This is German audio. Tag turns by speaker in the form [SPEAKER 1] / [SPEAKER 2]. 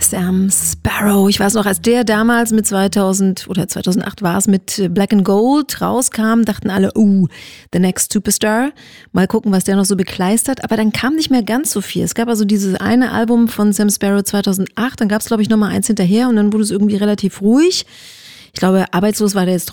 [SPEAKER 1] Sam Sparrow. Ich weiß noch, als der damals mit 2000 oder 2008 war es, mit Black and Gold rauskam, dachten alle, the next superstar. Mal gucken, was der noch so bekleistert. Aber dann kam nicht mehr ganz so viel. Es gab also dieses eine Album von Sam Sparrow 2008, dann gab es, glaube ich, nochmal eins hinterher und dann wurde es irgendwie relativ ruhig. Ich glaube, arbeitslos war der jetzt